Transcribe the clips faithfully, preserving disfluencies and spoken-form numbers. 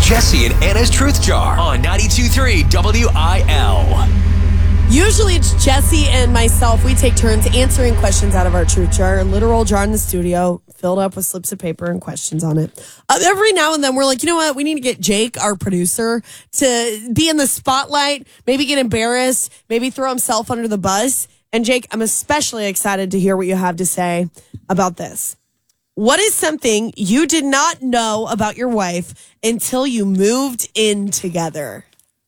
Jesse and Anna's Truth Jar on ninety-two point three W I L. Usually it's Jesse and myself. We take turns answering questions out of our truth jar, a literal jar in the studio, filled up with slips of paper and questions on it. Uh, every now and then we're like, you know what? We need to get Jake, our producer, to be in the spotlight, maybe get embarrassed, maybe throw himself under the bus. And Jake, I'm especially excited to hear what you have to say about this. What is something you did not know about your wife until you moved in together?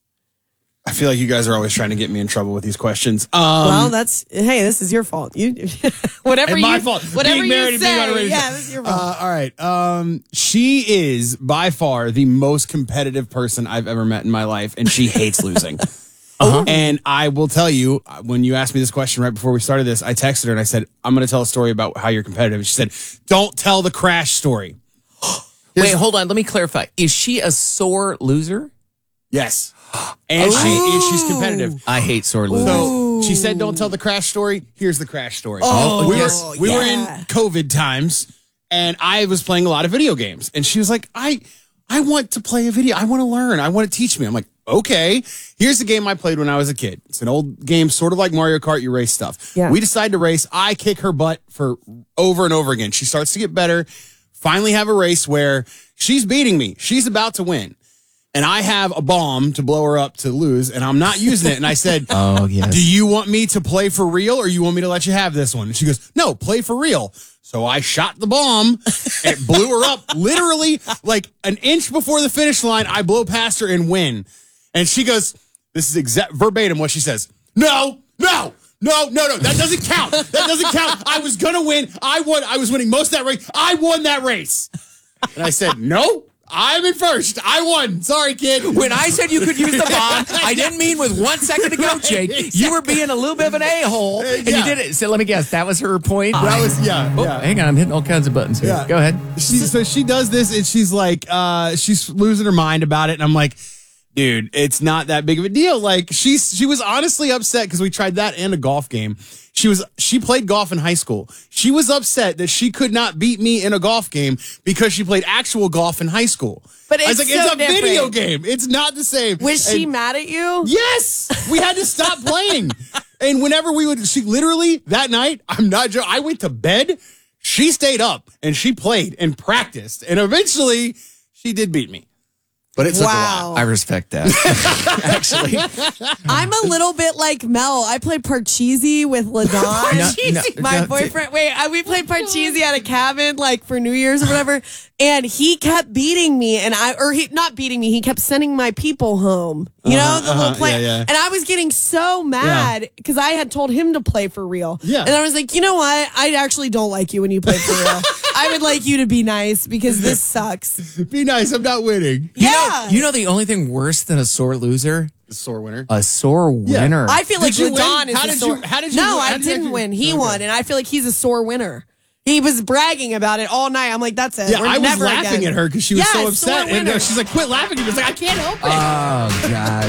I feel like you guys are always trying to get me in trouble with these questions. Um, well, that's hey, this is your fault. You, whatever and you, my fault. Whatever being married you and being say, unraised. yeah, this is your fault. Uh, all right. Um, she is by far the most competitive person I've ever met in my life, and she hates losing. Uh-huh. And I will tell you, when you asked me this question right before we started this, I texted her and I said, I'm going to tell a story about how you're competitive. And she said, don't tell the crash story. Wait, hold on. Let me clarify. Is she a sore loser? Yes. And she and she's competitive. I hate sore losers. So she said, don't tell the crash story. Here's the crash story. Oh, we yes. were, we yeah. were in COVID times, and I was playing a lot of video games. And she was like, I, I want to play a video. I want to learn. I want to teach me. I'm like, okay. Here's the game I played when I was a kid. It's an old game, sort of like Mario Kart. You race stuff. Yeah. We decide to race. I kick her butt for over and over again. She starts to get better. Finally have a race where she's beating me. She's about to win. And I have a bomb to blow her up to lose, and I'm not using it. And I said, oh, yes. Do you want me to play for real, or you want me to let you have this one? And she goes, no, play for real. So I shot the bomb, and it blew her up literally like an inch before the finish line. I blow past her and win. And she goes, this is exact verbatim what she says. No, no, no, no, no. That doesn't count. That doesn't count. I was going to win. I won. I was winning most of that race. I won that race. And I said, no. I'm in first. I won. Sorry, kid. When I said you could use the bomb, I didn't mean with one second to go, Jake. Exactly. You were being a little bit of an a-hole, and yeah. you did it. So let me guess, that was her point? That was, yeah. Oh, yeah. hang on, I'm hitting all kinds of buttons here. Yeah. Go ahead. She, so she does this, and she's like, uh, she's losing her mind about it. And I'm like, dude, it's not that big of a deal. Like, she's she was honestly upset because we tried that and a golf game. She was she played golf in high school. She was upset that she could not beat me in a golf game because she played actual golf in high school. But I was it's like, so it's a different. video game. It's not the same. Was she And- mad at you? Yes, we had to stop playing. And whenever we would, she literally that night, I'm not joking, I went to bed. She stayed up and she played and practiced. And eventually she did beat me. But it took Wow. a while. I respect that. Actually. I'm a little bit like Mel. I played Parcheesi with LaDon. No, no, My no, boyfriend, wait, I, we played Parcheesi at a cabin, like for New Year's or whatever, and he kept beating me, and I, or he, not beating me, he kept sending my people home. You Uh-huh, know, the little uh-huh, play. yeah, yeah. And I was getting so mad because I had told him to play for real. Yeah. And I was like, you know what? I actually don't like you when you play for real. I would like you to be nice because this sucks. Be nice, I'm not winning. Yeah. You know the only thing worse than a sore loser? The sore winner. A sore winner. I feel like Did you LaDon win? is How a did sore. you- how did you No, win? I How did you didn't actually- win. He Okay. won, and I feel like he's a sore winner. He was bragging about it all night. I'm like, that's it. Yeah, We're I was never laughing again. at her because she was Yeah, so sore upset. And winner. uh, she's like, quit laughing at me. It's like, I can't help it. Oh, God.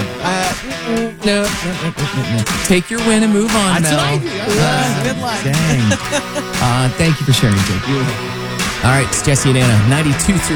Uh, no, no, no, no, no. Take your win and move on, That's Mel. what I do. Uh, Good luck. Dang. Uh, thank you for sharing, Jake. All right, it's Jesse and Anna, ninety-two point three